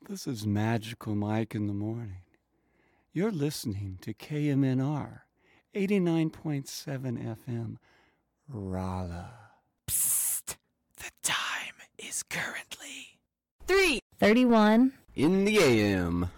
This is Magical Mike in the morning. You're listening to KMNR 89.7 FM, Raleigh. Psst! The time is currently 3:31 in the AM.